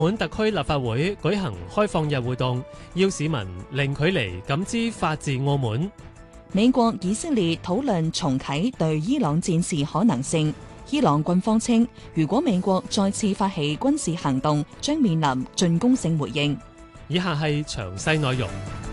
本特區立法會舉行開放日活動，要市民零距離感知法治澳門。 美國、以色列討論重啟對伊朗戰事可能性。伊朗軍方稱，如果美國再次發起軍事行動，將面臨進攻性回應。 以下係詳細內容。